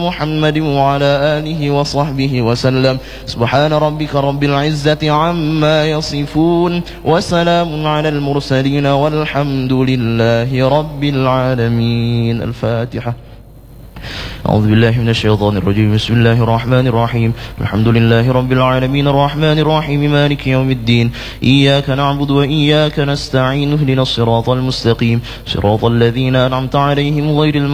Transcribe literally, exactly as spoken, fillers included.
محمد وعلى آله وصحبه وسلم. سبحان ربك رب العزة عما يصفون وسلام على المرسلين والحمد لله رب العالمين. الفاتحة. أعوذ بالله من الشيطان الرجيم. بسم الله الرحمن الرحيم. الحمد لله رب العالمين الرحمن الرحيم مالك يوم الدين. إياك نعبد وإياك نستعين. اهدنا الصراط المستقيم صراط الذين أنعمت عليهم غير المغضوب